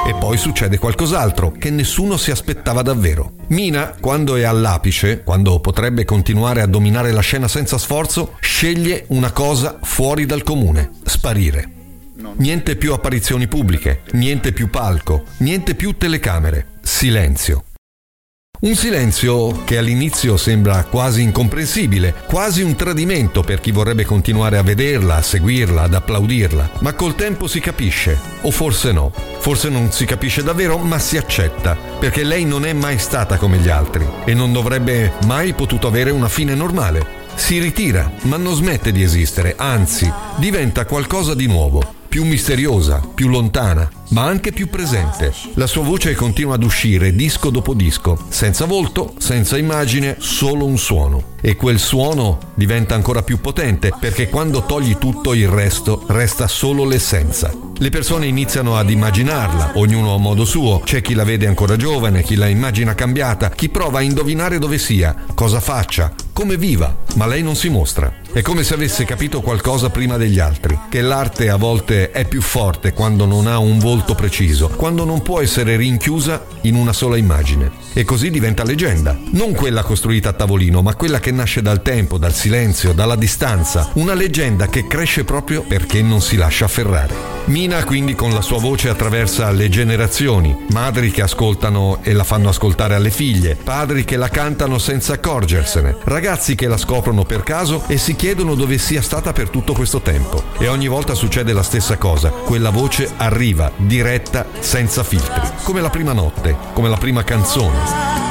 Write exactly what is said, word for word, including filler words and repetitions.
E poi succede qualcos'altro che nessuno si aspettava davvero. Mina, quando è all'apice, quando potrebbe continuare a dominare la scena senza sforzo, sceglie una cosa fuori dal comune: sparire. Niente più apparizioni pubbliche, niente più palco, niente più telecamere, silenzio. Un silenzio che all'inizio sembra quasi incomprensibile, quasi un tradimento per chi vorrebbe continuare a vederla, a seguirla, ad applaudirla. Ma col tempo si capisce, o forse no. Forse non si capisce davvero, ma si accetta, perché lei non è mai stata come gli altri e non dovrebbe mai potuto avere una fine normale. Si ritira, ma non smette di esistere, anzi, diventa qualcosa di nuovo. Più misteriosa, più lontana, ma anche più presente. La sua voce continua ad uscire disco dopo disco, senza volto, senza immagine, solo un suono. E quel suono diventa ancora più potente, perché quando togli tutto il resto, resta solo l'essenza. Le persone iniziano ad immaginarla, ognuno a modo suo. C'è chi la vede ancora giovane, chi la immagina cambiata, chi prova a indovinare dove sia, cosa faccia, come viva, ma lei non si mostra. È come se avesse capito qualcosa prima degli altri, che l'arte a volte è più forte quando non ha un volto preciso, quando non può essere rinchiusa in una sola immagine. E così diventa leggenda, non quella costruita a tavolino, ma quella che nasce dal tempo, dal silenzio, dalla distanza, una leggenda che cresce proprio perché non si lascia afferrare. Mina quindi con la sua voce attraversa le generazioni, madri che ascoltano e la fanno ascoltare alle figlie, padri che la cantano senza accorgersene, ragazzi che la scoprono per caso e si chiedono dove sia stata per tutto questo tempo. E ogni volta succede la stessa cosa, quella voce arriva, diretta, senza filtri, come la prima notte, come la prima canzone.